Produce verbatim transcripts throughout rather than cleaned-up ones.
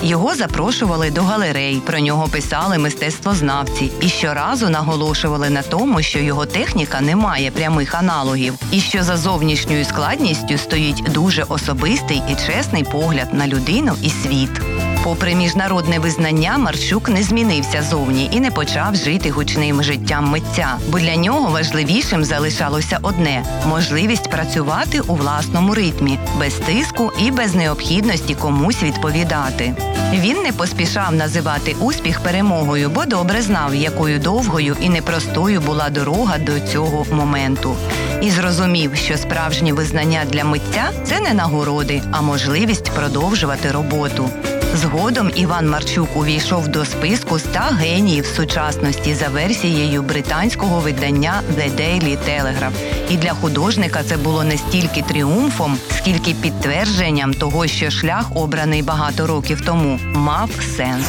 Його запрошували до галерей, про нього писали мистецтвознавці і щоразу наголошували на тому, що його техніка не має прямих аналогів і що за зовнішньою складністю стоїть дуже особистий і чесний погляд на людину і світ. Попри міжнародне визнання, Марчук не змінився зовні і не почав жити гучним життям митця, бо для нього важливішим залишалося одне – можливість працювати у власному ритмі, без тиску і без необхідності комусь відповідати. Він не поспішав називати успіх перемогою, бо добре знав, якою довгою і непростою була дорога до цього моменту. І зрозумів, що справжнє визнання для митця – це не нагороди, а можливість продовжувати роботу. Згодом Іван Марчук увійшов до списку ста геніїв сучасності за версією британського видання The Daily Telegraph. І для художника це було не стільки тріумфом, скільки підтвердженням того, що шлях, обраний багато років тому, мав сенс.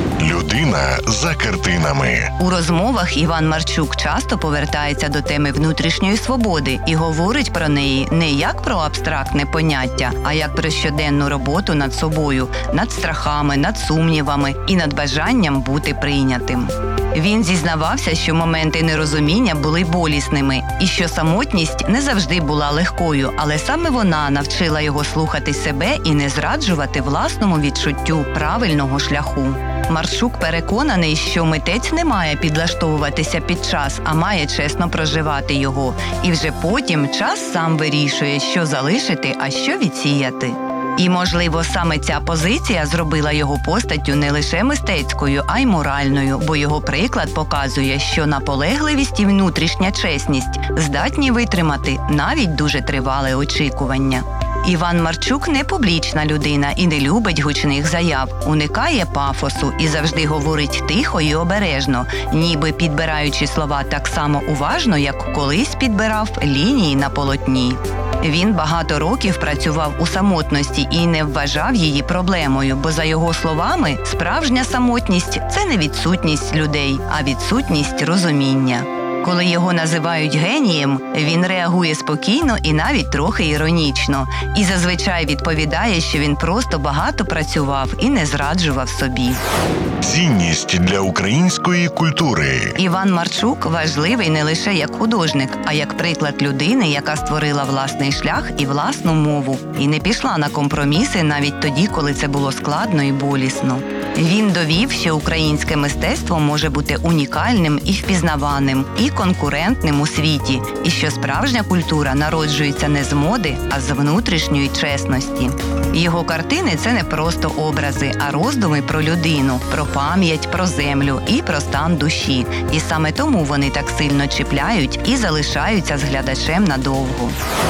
Людина за картинами. У розмовах Іван Марчук часто повертається до теми внутрішньої свободи і говорить про неї не як про абстрактне поняття, а як про щоденну роботу над собою, над страхами, над сумнівами і над бажанням бути прийнятим. Він зізнавався, що моменти нерозуміння були болісними і що самотність не завжди була легкою, але саме вона навчила його слухати себе і не зраджувати власному відчуттю правильного шляху. Марчук переконаний, що митець не має підлаштовуватися під час, а має чесно проживати його. І вже потім час сам вирішує, що залишити, а що відсіяти. І, можливо, саме ця позиція зробила його постаттю не лише мистецькою, а й моральною, бо його приклад показує, що наполегливість і внутрішня чесність здатні витримати навіть дуже тривале очікування. Іван Марчук не публічна людина і не любить гучних заяв, уникає пафосу і завжди говорить тихо і обережно, ніби підбираючи слова так само уважно, як колись підбирав лінії на полотні. Він багато років працював у самотності і не вважав її проблемою, бо, за його словами, справжня самотність – це не відсутність людей, а відсутність розуміння. Коли його називають генієм, він реагує спокійно і навіть трохи іронічно. І зазвичай відповідає, що він просто багато працював і не зраджував собі. Цінність для української культури. Іван Марчук важливий не лише як художник, а як приклад людини, яка створила власний шлях і власну мову. І не пішла на компроміси навіть тоді, коли це було складно і болісно. Він довів, що українське мистецтво може бути унікальним і впізнаваним, і конкурентним у світі, і що справжня культура народжується не з моди, а з внутрішньої чесності. Його картини – це не просто образи, а роздуми про людину, про пам'ять, про землю і про стан душі. І саме тому вони так сильно чіпляють і залишаються з глядачем надовго.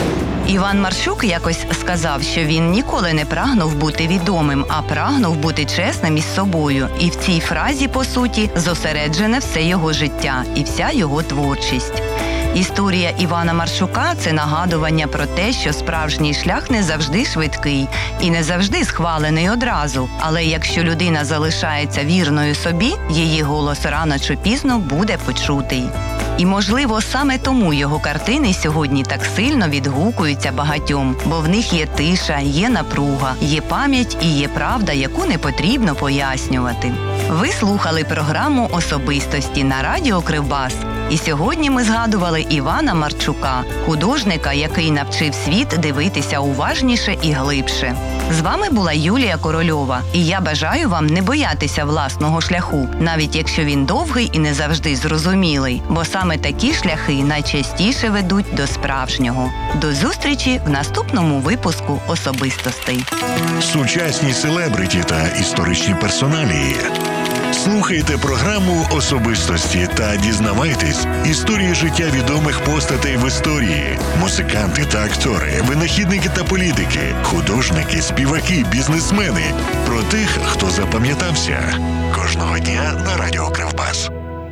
Іван Марчук якось сказав, що він ніколи не прагнув бути відомим, а прагнув бути чесним із собою. І в цій фразі, по суті, зосереджене все його життя і вся його творчість. Історія Івана Марчука – це нагадування про те, що справжній шлях не завжди швидкий і не завжди схвалений одразу. Але якщо людина залишається вірною собі, її голос рано чи пізно буде почутий. І, можливо, саме тому його картини сьогодні так сильно відгукуються багатьом, бо в них є тиша, є напруга, є пам'ять і є правда, яку не потрібно пояснювати. Ви слухали програму «Особистості» на радіо Кривбас. І сьогодні ми згадували Івана Марчука, художника, який навчив світ дивитися уважніше і глибше. З вами була Юлія Корольова, і я бажаю вам не боятися власного шляху, навіть якщо він довгий і не завжди зрозумілий, бо саме такі шляхи найчастіше ведуть до справжнього. До зустрічі в наступному випуску «Особистостей». Сучасні селебриті та історичні персоналії. Слухайте програму «Особистості» та дізнавайтесь історії життя відомих постатей в історії. Музиканти та актори, винахідники та політики, художники, співаки, бізнесмени. Про тих, хто запам'ятався. Кожного дня на радіо Кривбас.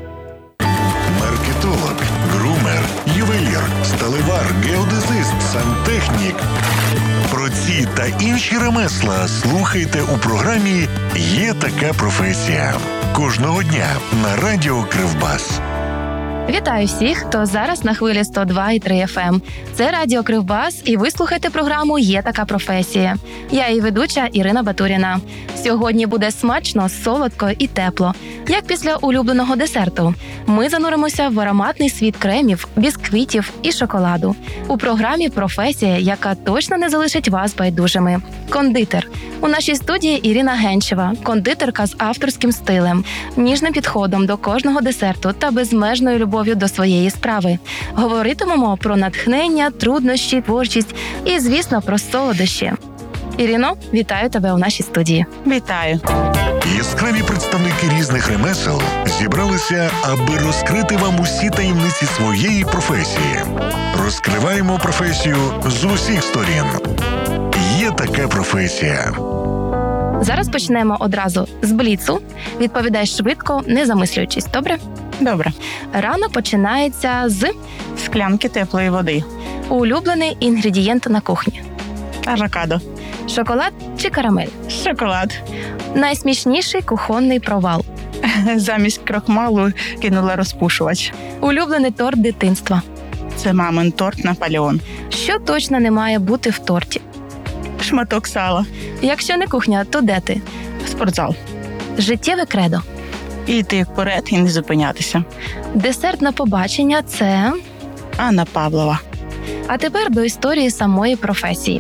Маркетолог, грумер, ювелір, сталевар, геодезист, сантехнік. Про ці та інші ремесла слухайте у програмі «Є така професія». Кожного дня на радіо Кривбас. Вітаю всіх, хто зараз на хвилі сто два і три еф ем. Це Радіо Кривбас, і ви слухаєте програму «Є така професія». Я її ведуча Ірина Батуріна. Сьогодні буде смачно, солодко і тепло, як після улюбленого десерту. Ми зануримося в ароматний світ кремів, бісквітів і шоколаду. У програмі «Професія», яка точно не залишить вас байдужими. Кондитер. У нашій студії Ірина Генчева, кондитерка з авторським стилем, ніжним підходом до кожного десерту та безмежною любов'ю до своєї справи. Говоритимемо про натхнення, труднощі, творчість і, звісно, про солодощі. Ірино, вітаю тебе у нашій студії. Вітаю. Яскраві представники різних ремесел зібралися, аби розкрити вам усі таємниці своєї професії. Розкриваємо професію з усіх сторін. Є така професія. Зараз почнемо одразу з бліцу. Відповідай швидко, не замислюючись, добре? Добре. Ранок починається з Склянки теплої води. улюблений інгредієнт на кухні. Авокадо. Шоколад чи карамель? Шоколад. Найсмішніший кухонний провал. Замість крохмалу кинула розпушувач. Улюблений торт дитинства. Це мамин торт Наполеон. Що точно не має бути в торті? Шматок сала. Якщо не кухня, то де ти? Спортзал. Життєве кредо. І йти вперед і не зупинятися. Десерт на побачення – це… Анна Павлова. А тепер до історії самої професії.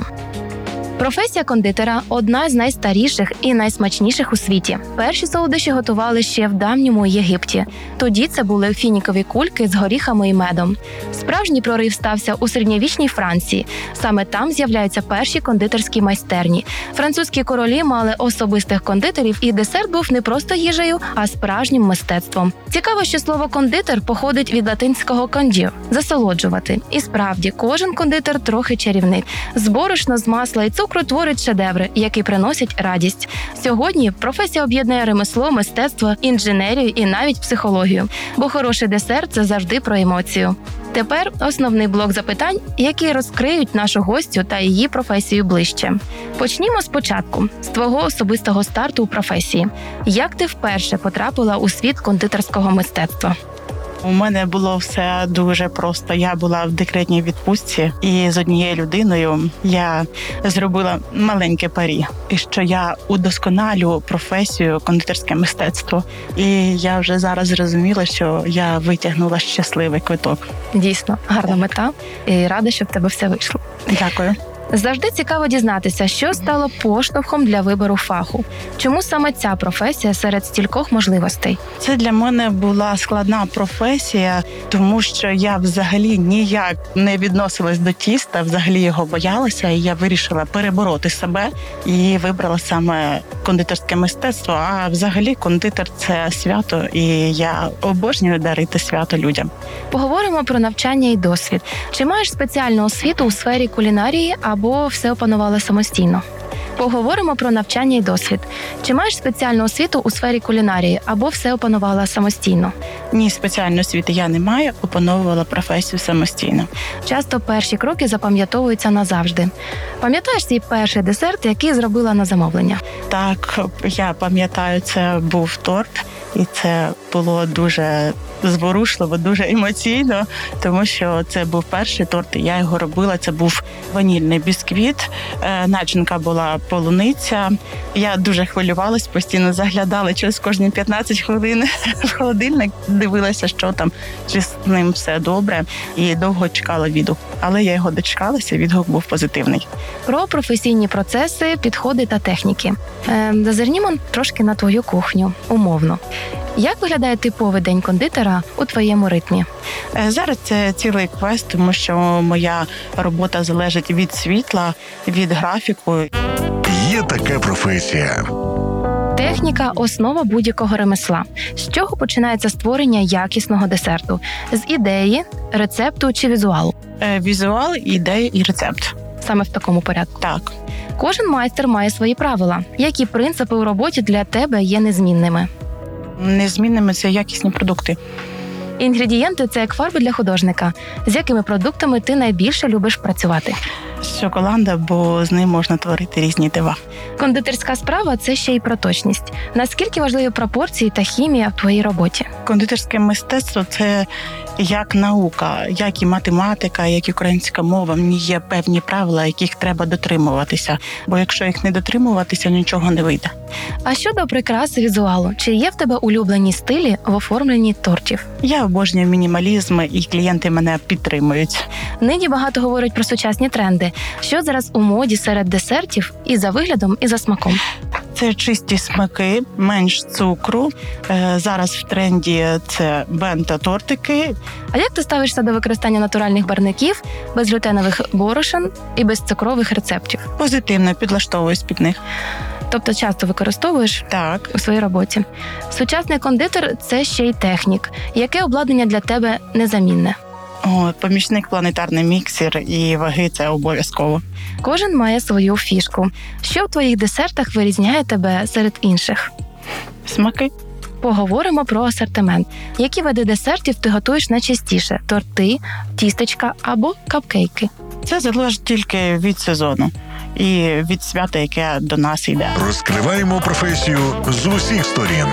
Професія кондитера – одна з найстаріших і найсмачніших у світі. Перші солодощі готували ще в давньому Єгипті. Тоді це були фінікові кульки з горіхами і медом. Справжній прорив стався у середньовічній Франції. Саме там з'являються перші кондитерські майстерні. Французькі королі мали особистих кондитерів, і десерт був не просто їжею, а справжнім мистецтвом. Цікаво, що слово «кондитер» походить від латинського «condire» – «засолоджувати». І справді, кожен кондитер трохи чарівник. З борошна, з масла і цукру творить шедеври, які приносять радість. Сьогодні професія об'єднує ремесло, мистецтво, інженерію і навіть психологію. Бо хороший десерт – це завжди про емоцію. Тепер основний блок запитань, які розкриють нашу гостю та її професію ближче. Почнімо спочатку, з твого особистого старту у професії. Як ти вперше потрапила у світ кондитерського мистецтва? У мене було все дуже просто. Я була в декретній відпустці, і з однією людиною я зробила маленьке парі, і що я удосконалю професію кондитерське мистецтво. І я вже зараз зрозуміла, що я витягнула щасливий квиток. Дійсно, гарна мета, і рада, що в тебе все вийшло. Дякую. Завжди цікаво дізнатися, що стало поштовхом для вибору фаху. Чому саме ця професія серед стількох можливостей? Це для мене була складна професія, тому що я взагалі ніяк не відносилась до тіста, взагалі його боялася, і я вирішила перебороти себе і вибрала саме кондитерське мистецтво. А взагалі кондитер – це свято, і я обожнюю дарити свято людям. Поговоримо про навчання і досвід. Чи маєш спеціальну освіту у сфері кулінарії або все опанувала самостійно? Поговоримо про навчання і досвід. Чи маєш спеціальну освіту у сфері кулінарії або все опанувала самостійно? Ні, спеціальної освіти я не маю, опановувала професію самостійно. Часто перші кроки запам'ятовуються назавжди. Пам'ятаєш свій перший десерт, який зробила на замовлення? Так, я пам'ятаю, це був торт, і це було дуже зворушливо, дуже емоційно, тому що це був перший торт, і я його робила. Це був ванільний бісквіт, начинка була полуниця. Я дуже хвилювалась, постійно заглядала через кожні п'ятнадцять хвилин в холодильник, дивилася, що там, чи з ним все добре, і довго чекала відгук. Але я його дочекалася, відгук був позитивний. Про професійні процеси, підходи та техніки. Е, зазирнімо трошки на твою кухню, умовно. Як виглядає типовий день кондитера у твоєму ритмі? Зараз це цілий квест, тому що моя робота залежить від світла, від графіку. Є така професія. Техніка – основа будь-якого ремесла. З чого починається створення якісного десерту? З ідеї, рецепту чи візуалу? Візуал, ідея і рецепт. Саме в такому порядку? Так. Кожен майстер має свої правила. Які принципи у роботі для тебе є незмінними? Незмінними – це якісні продукти. Інгредієнти – це як фарби для художника. З якими продуктами ти найбільше любиш працювати? шоколада, бо з ним можна творити різні дива. Кондитерська справа – це ще й про точність. Наскільки важливі пропорції та хімія в твоїй роботі? Кондитерське мистецтво – це як наука, як і математика, як і українська мова. В ній є певні правила, яких треба дотримуватися. Бо якщо їх не дотримуватися, нічого не вийде. А щодо прикрас візуалу, чи є в тебе улюблені стилі в оформленні тортів? Я обожнюю мінімалізм, і клієнти мене підтримують. Нині багато говорять про сучасні тренди. Що зараз у моді серед десертів і за виглядом, і за смаком? Це чисті смаки, менш цукру. Е, Зараз в тренді це бенто-тортики. А як ти ставишся до використання натуральних барвників, безглютенових борошен і безцукрових рецептів? Позитивно підлаштовуюсь під них. Тобто часто використовуєш Так. у своїй роботі. Сучасний кондитер – це ще й технік. Яке обладнання для тебе незамінне? О, помічник, планетарний міксер і ваги – це обов'язково. Кожен має свою фішку. Що в твоїх десертах вирізняє тебе серед інших? Смаки. Поговоримо про асортимент. Які види десертів ти готуєш найчастіше? Торти, тістечка або капкейки? Це залежить тільки від сезону і від свята, яке до нас йде. Розкриваємо професію з усіх сторін.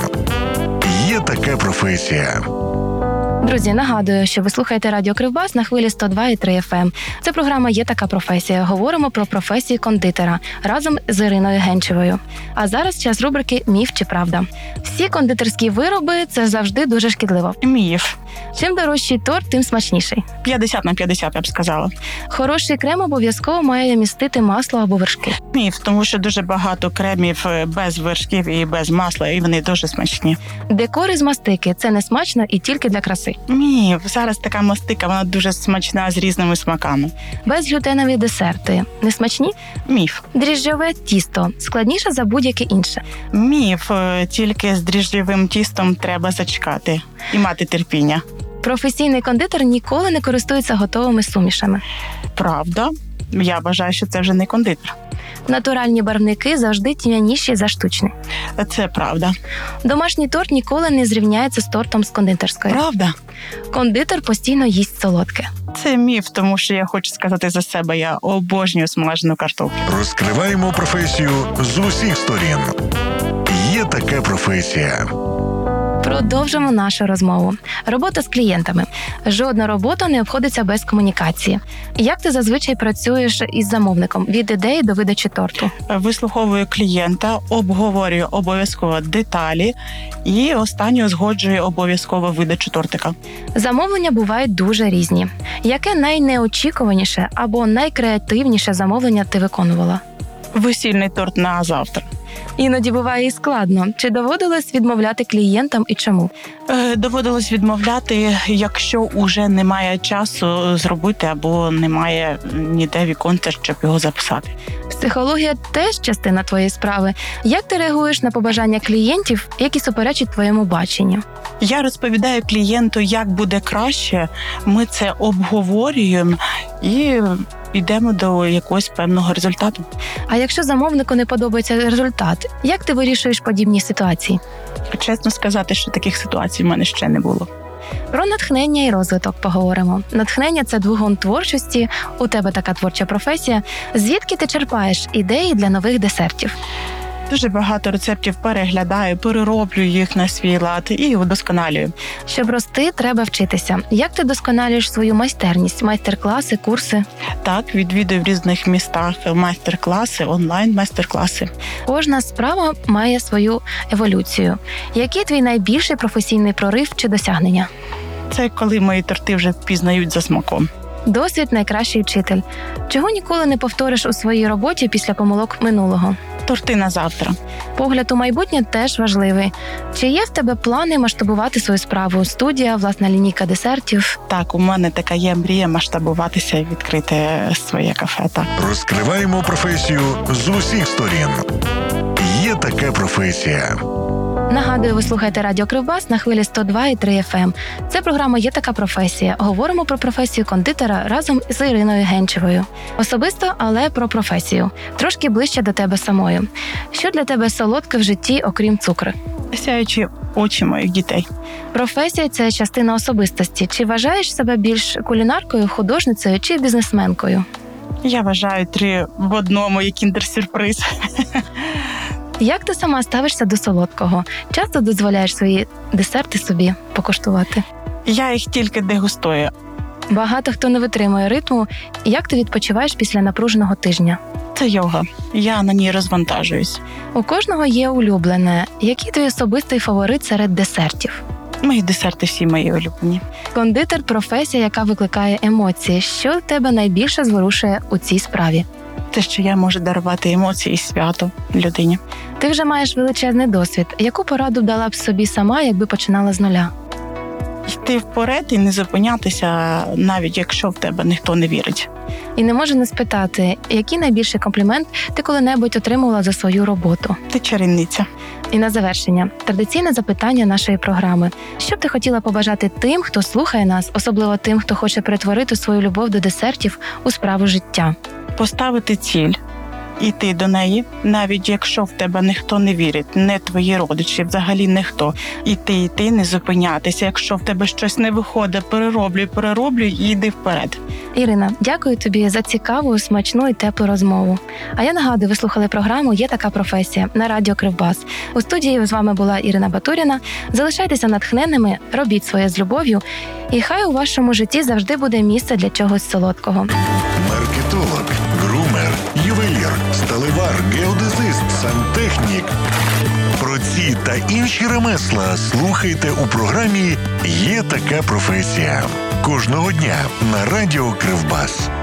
Є така професія. Друзі, нагадую, що ви слухаєте Радіо Кривбас на хвилі сто два і три еф ем. Це програма «Є така професія». Говоримо про професію кондитера разом з Іриною Генчевою. А зараз час рубрики «Міф чи правда». Всі кондитерські вироби – це завжди дуже шкідливо. Міф. Чим дорожчий торт, тим смачніший. п'ятдесят на п'ятдесят, я б сказала. Хороший крем обов'язково має містити масло або вершки. Міф, тому що дуже багато кремів без вершків і без масла, і вони дуже смачні. Декор із мастики – це не смачно і тільки для краси. Міф. Зараз така мастика, вона дуже смачна з різними смаками. Безглютенові десерти – не смачні? Міф. Дріжджове тісто – складніше за будь-яке інше. Міф. Тільки з дріжджовим тістом треба зачекати і мати терпіння. Професійний кондитер ніколи не користується готовими сумішами. Правда? Я вважаю, що це вже не кондитер. Натуральні барвники завжди тьмяніші за штучні. Це правда. Домашній торт ніколи не зрівняється з тортом з кондитерської. Правда? Кондитер постійно їсть солодке. Це міф, тому що я хочу сказати за себе, я обожнюю смажену картоплю. Розкриваємо професію з усіх сторін. Є така професія. Продовжимо нашу розмову. Робота з клієнтами. Жодна робота не обходиться без комунікації. Як ти зазвичай працюєш із замовником від ідеї до видачі торту? Вислуховую клієнта, обговорюю обов'язково деталі і останньо узгоджую обов'язково видачу тортика. Замовлення бувають дуже різні. Яке найнеочікуваніше або найкреативніше замовлення ти виконувала? Весільний торт на завтра. Іноді буває і складно. Чи доводилось відмовляти клієнтам і чому? Е, доводилось відмовляти, якщо уже немає часу зробити або немає ніде віконця, щоб його записати. Психологія теж частина твоєї справи. Як ти реагуєш на побажання клієнтів, які суперечать твоєму баченню? Я розповідаю клієнту, як буде краще, ми це обговорюємо і йдемо до якогось певного результату. А якщо замовнику не подобається результат, як ти вирішуєш подібні ситуації? Чесно сказати, що таких ситуацій в мене ще не було. Про натхнення і розвиток поговоримо. Натхнення – це двигун творчості, у тебе така творча професія. Звідки ти черпаєш ідеї для нових десертів? Дуже багато рецептів переглядаю, перероблю їх на свій лад і удосконалюю. Щоб рости, треба вчитися. Як ти досконалюєш свою майстерність? Майстер-класи, курси? Так, відвідую в різних містах майстер-класи, онлайн-майстер-класи. Кожна справа має свою еволюцію. Який твій найбільший професійний прорив чи досягнення? Це коли мої торти вже впізнають за смаком. Досвід – найкращий вчитель. Чого ніколи не повториш у своїй роботі після помилок минулого? Торти на завтра. Погляд у майбутнє теж важливий. Чи є в тебе плани масштабувати свою справу? Студія, власна лінійка десертів? Так, у мене така є мрія масштабуватися і відкрити своє кафе. Так. Розкриваємо професію з усіх сторін. Є така професія. Нагадую, ви слухаєте Радіо Кривбас на хвилі сто два і три еф ем. Це програма «Є така професія». Говоримо про професію кондитера разом з Іриною Генчевою. Особисто, але про професію. Трошки ближче до тебе самої. Що для тебе солодке в житті, окрім цукру? Сяючі очі моїх дітей. Професія – це частина особистості. Чи вважаєш себе більш кулінаркою, художницею чи бізнесменкою? Я вважаю три в одному, як кіндер-сюрприз. Як ти сама ставишся до солодкого? Часто дозволяєш свої десерти собі покуштувати? Я їх тільки дегустую. Багато хто не витримує ритму. Як ти відпочиваєш після напруженого тижня? Це йога. Я на ній розвантажуюсь. У кожного є улюблене. Який твій особистий фаворит серед десертів? Мої десерти всі мої улюблені. Кондитер – професія, яка викликає емоції. Що тебе найбільше зворушує у цій справі? Те, що я можу дарувати емоції і свято людині. Ти вже маєш величезний досвід. Яку пораду дала б собі сама, якби починала з нуля? Йти вперед і не зупинятися, навіть якщо в тебе ніхто не вірить. І не можу не спитати, який найбільший комплімент ти коли-небудь отримувала за свою роботу? Ти чарівниця. І на завершення – традиційне запитання нашої програми. Що б ти хотіла побажати тим, хто слухає нас, особливо тим, хто хоче перетворити свою любов до десертів у справу життя? Поставити ціль, іти до неї, навіть якщо в тебе ніхто не вірить, не твої родичі, взагалі ніхто. Іти, іти, не зупинятися. Якщо в тебе щось не виходить, перероблюй, перероблюй і йди вперед. Ірина, дякую тобі за цікаву, смачну і теплу розмову. А я нагадую, ви слухали програму «Є така професія» на радіо Кривбас. У студії з вами була Ірина Батуріна. Залишайтеся натхненними, робіть своє з любов'ю, і хай у вашому житті завжди буде місце для чогось солодкого. Маркетолог, грумер, ювелір, сталевар, геодезист, сантехнік. Про ці та інші ремесла слухайте у програмі «Є така професія» кожного дня на радіо Кривбас.